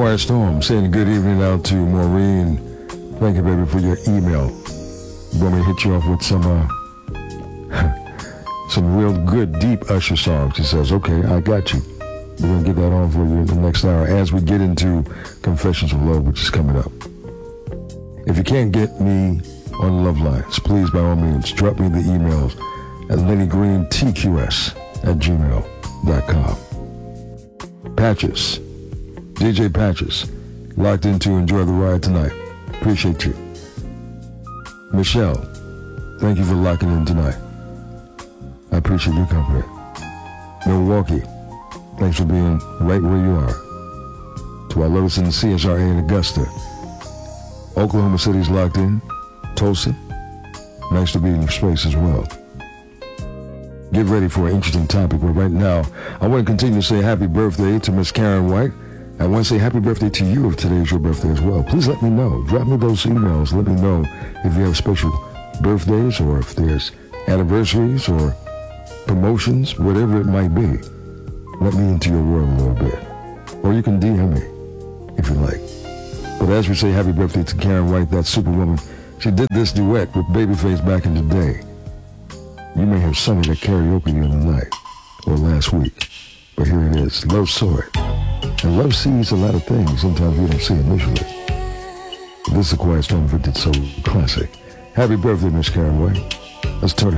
Quiet Storm saying good evening out to Maureen. Thank you, baby, for your email. You want me to hit you off with some real good, deep Usher songs. She says, okay, I got you. We're going to get that on for you in the next hour as we get into Confessions of Love, which is coming up. If you can't get me on Love Lines, please, by all means, drop me the emails at LennyGreenTQS@gmail.com. Patches, DJ Patches, locked into Enjoy the Ride tonight. Appreciate you. Michelle, thank you for locking in tonight. I appreciate your company. Milwaukee, thanks for being right where you are. To our lovers in the CSRA in Augusta. Oklahoma City's locked in. Tulsa, nice to be in your space as well. Get ready for an interesting topic, but right now, I want to continue to say happy birthday to Miss Karen White. I want to say happy birthday to you if today is your birthday as well. Please let me know. Drop me those emails. Let me know if you have special birthdays or if there's anniversaries or promotions, whatever it might be. Let me into your world a little bit. Or you can DM me if you like. But as we say happy birthday to Karen White, that superwoman, she did this duet with Babyface back in the day. You may have sung it at karaoke the other night or last week. But here it is. Love saw it. And love sees a lot of things sometimes we don't see initially. This is a Quiet Storm Vintage Soul classic. Happy birthday, Miss Karen White. Let's turn it